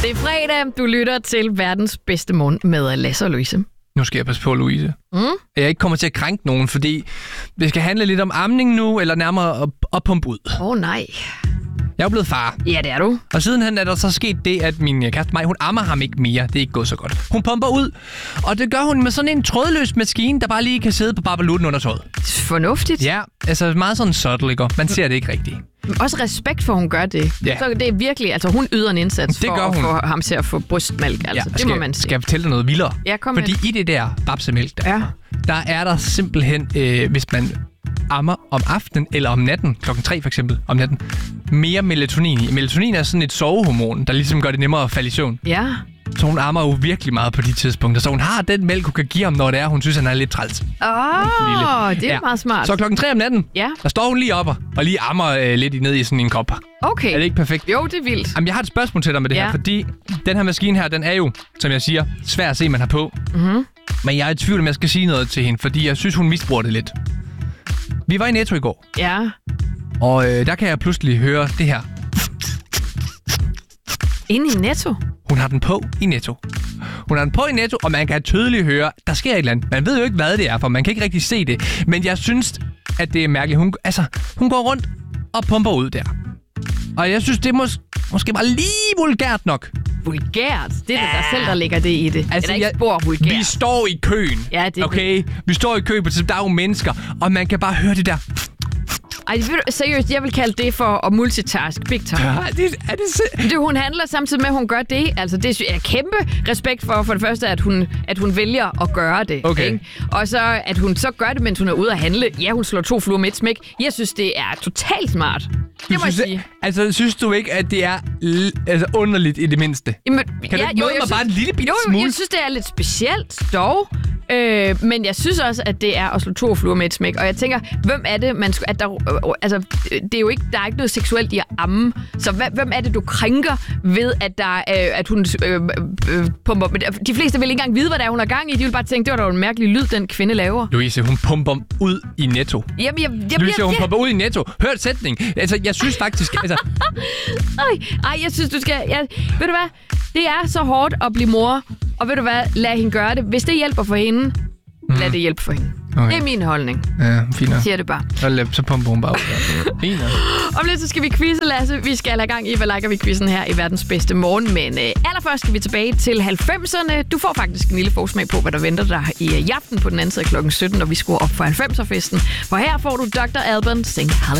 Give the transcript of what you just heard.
Det er fredag, du lytter til verdens bedste morgen med Lasse og Louise. Nu skal jeg passe på, Louise. Jeg ikke kommer til at krænke nogen, fordi det skal handle lidt om amning nu, eller nærmere at pumpe ud. Nej. Jeg er jo blevet far. Ja, det er du. Og sidenhen er der så sket det, at min kæreste mig, hun ammer ham ikke mere. Det er ikke gået så godt. Hun pumper ud, og det gør hun med sådan en trådløs maskine, der bare lige kan sidde på babalutten under tøjet. Fornuftigt. Ja, altså meget sådan subtle, ikke? Man ser det ikke rigtigt. Også respekt for, at hun gør det. Ja. Så det er virkelig, altså hun yder en indsats for at få ham til at få brystmælk. Altså, Ja, det må man sige. Skal jeg fortælle dig noget vildere? Ja, kom Fordi med. i det der babsemælk, der er der simpelthen, hvis man ammer om aftenen eller om natten, klokken 3 for eksempel, om natten, mere melatonin i. Melatonin er sådan et sovehormon, der ligesom gør det nemmere at falde i søvn. Ja. Så hun ammer jo virkelig meget på de tidspunkter. Så hun har den mælk, hun kan give ham, når det er, hun synes, han er lidt træls. Det er meget smart. Så klokken 3 om natten, der står hun lige op og lige ammer lidt ned i sådan en kop. Okay. Er det ikke perfekt? Jo, det er vildt. Jamen, jeg har et spørgsmål til dig med det her, fordi den her maskine her, den er jo, som jeg siger, svær at se, man har på. Mm-hmm. Men jeg er i tvivl, om jeg skal sige noget til hende, fordi jeg synes, hun misbruger det lidt. Vi var i Netto i går. Ja. Og der kan jeg pludselig høre det her. Inde i Netto? Hun har den på i Netto. Hun har den på i Netto, og man kan tydeligt høre, der sker et eller andet. Man ved jo ikke, hvad det er, for man kan ikke rigtig se det. Men jeg synes, at det er mærkeligt. Hun går rundt og pumper ud der. Og jeg synes, det måske var lige vulgært nok. Vulgært? Det er det der selv, der ligger det i det. Altså, er der ikke spor vulgært? Vi står i køen. Ja, det er okay? Vi står i køen, der er jo mennesker, og man kan bare høre det der. Ej, seriøst, jeg vil kalde det for at multitask big time. Ja, hun handler samtidig med, at hun gør det. Altså, det er kæmpe respekt for det første, at hun vælger at gøre det. Okay. Ikke? Og så, at hun så gør det, mens hun er ude at handle. Ja, hun slår 2 fluer med et smæk. Jeg synes, det er totalt smart. Det må jeg sige. Altså, synes du ikke, at det er underligt i det mindste? Jamen, kan du ikke møde mig bare en lille bitte smule? Jeg synes, det er lidt specielt, dog. Men jeg synes også, at det er at slå 2 fluer med et smæk. Og jeg tænker, hvem er det, man skulle... Altså, det er jo ikke, der er ikke noget seksuelt i at amme. Så hvem er det, du krænker ved, at hun pumper... De fleste vil ikke engang vide, hvad det er, hun har gang i. De vil bare tænke, det var da en mærkelig lyd, den kvinde laver. Louise, hun pumper ud i Netto. Jamen, Louise, hun pumper ud i Netto. Hør et sætning. Altså, jeg synes faktisk... Ej, jeg synes, du skal... ved du hvad? Det er så hårdt at blive mor. Og ved du hvad? Lad hende gøre det. Hvis det hjælper for hende, lad det hjælpe for hende. Okay. Det er min holdning. Ja, fint. Siger det bare. Så pumper hun bare ud. Fint. Om lidt så skal vi quizze, Lasse. Vi skal have gang i, hvad liker vi quizzen her i verdens bedste morgen. Men allerførst skal vi tilbage til 90'erne. Du får faktisk en lille forsmag på, hvad der venter dig i aften på den anden side klokken 17, når vi skruer op for 90'er-festen. For her får du Dr. Alban Sing